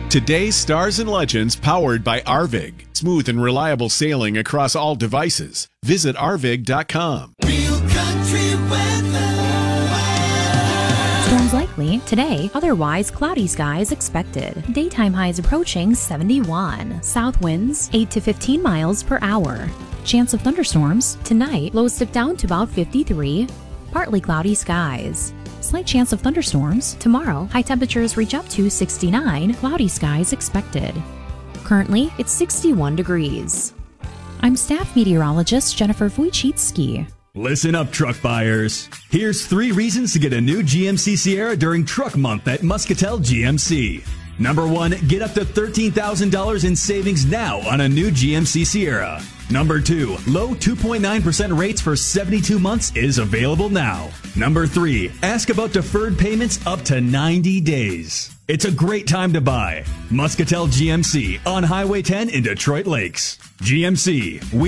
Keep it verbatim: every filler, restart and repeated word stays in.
Today's Stars and Legends powered by Arvig. Smooth and reliable sailing across all devices. Visit arvig dot com. Real country weather. Storms likely today, otherwise cloudy skies expected. Daytime highs approaching seventy-one. South winds eight to fifteen miles per hour. Chance of thunderstorms tonight, lows dip down to about fifty-three. Partly cloudy skies. Slight chance of thunderstorms tomorrow. High temperatures reach up to sixty-nine. Cloudy skies expected. Currently, it's sixty-one degrees. I'm staff meteorologist Jennifer Wojcicki. Listen up, truck buyers. Here's three reasons to get a new G M C Sierra during Truck Month at Muscatel G M C. Number one, get up to thirteen thousand dollars in savings now on a new G M C Sierra. Number two, low two point nine percent rates for seventy-two months is available now. Number three, ask about deferred payments up to ninety days. It's a great time to buy. Muscatel G M C on Highway ten in Detroit Lakes. G M C, we